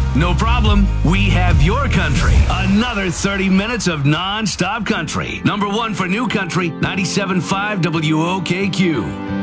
No problem. We have your country. Another 30 minutes of non-stop country. Number one for new country, 97.5 WOKQ.